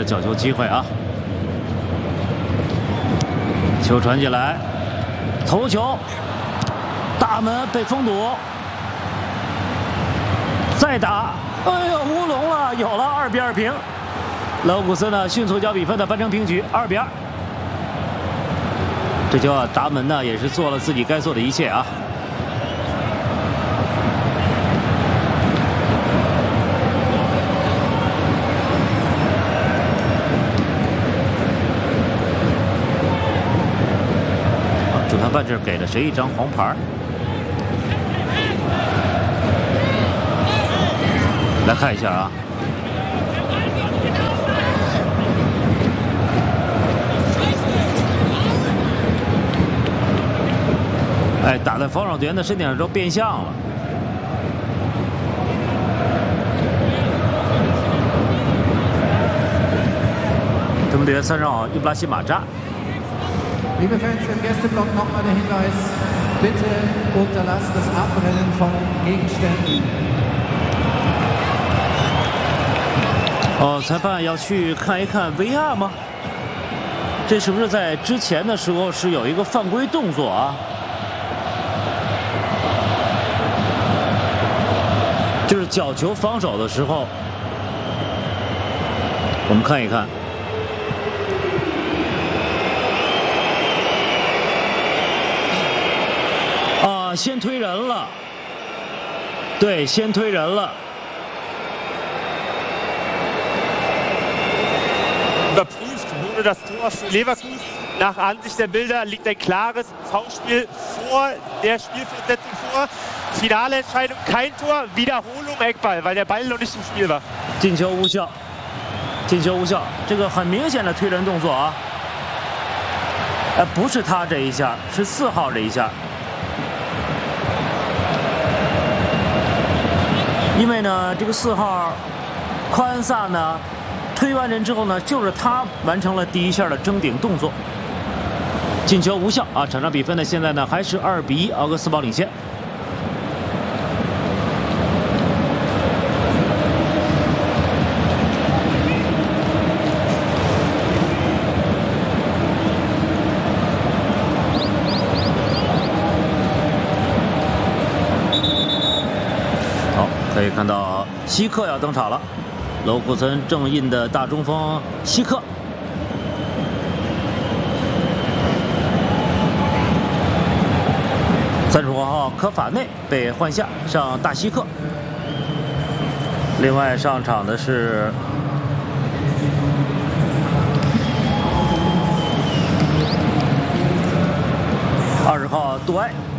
的角球机会啊！球传进来，头球，大门被封堵，再打，哎呦，乌龙了，有了2比2平。勒沃库森呢迅速将比分呢扳成平局，2比2。这球啊，达门呢也是做了自己该做的一切啊。 主裁判这给了谁一张黄牌？来看一下啊。哎，打在防守队员的身体上之后变向了。得分队员30号伊布拉辛马扎。 Liebe Fans im Gästeblock, nochmal der Hinweis: Bitte unterlasst das Abbrennen von Gegenständen. 哦，裁判要去看一看 VR 吗？这是不是在之前的时候是有一个犯规动作啊？就是角球防守的时候，我们看一看。 先推人了，对，先推人了。 Überprüft wurde das Tor für Leverkusen. Nach Ansicht der Bilder liegt ein klares Foulspiel vor der Spielfortsetzung vor. Finale Entscheidung, kein Tor, Wiederholung Eckball, weil der Ball noch nicht im Spiel war. 进球无效，进球无效，这个很明显的推人动作啊。不是他这一下，是4号这一下。 因为呢，这个4号宽萨呢推完人之后呢，就是他完成了第一下的争顶动作，进球无效啊！场上比分呢，现在呢还是2比1，奥格斯堡领先。可以看到希克要登场了，勒沃库森正印的大中锋希克。35号科法内被换下，上大希克。另外上场的是20号杜埃。